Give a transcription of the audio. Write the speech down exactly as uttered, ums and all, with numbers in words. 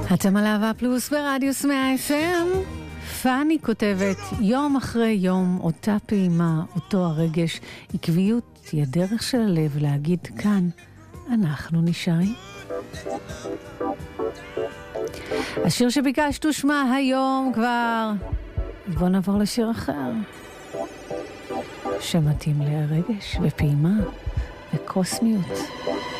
אתם על אהבה פלוס ברדיוס מאה אף אם. פני כותבת, יום אחרי יום, אותה פעימה, אותו הרגש, עקביות היא הדרך של הלב להגיד כאן, אנחנו נשארים. השיר שביקשת ושמע היום כבר, בוא נעבור לשיר אחר, שמתאים להרגש ופעימה וקוסמיות.